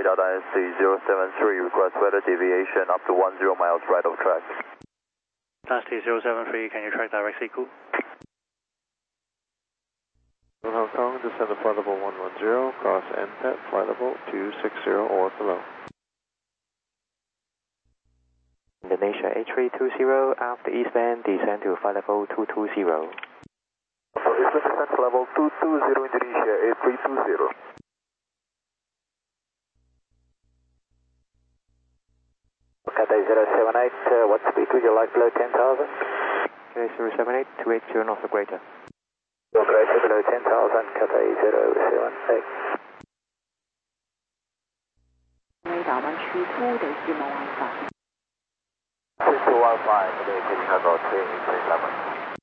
Delta 3073, request weather deviation up to 10 miles right of track. Dynasty 073, can you track direct SQL? Hong Kong, descend to flight level 110, cross NPET, flight level 260 or below. Indonesia 8320, after eastbound, descend to flight level 220. Eastern descent level 220, Indonesia 8320. Cathay 078, what speed would you like below 10,000? Cathay 078, 280 north of greater. Greater below 10,000, Cathay 078. 大湾区土地是冇辦法。 6 to 15, today taking about 311.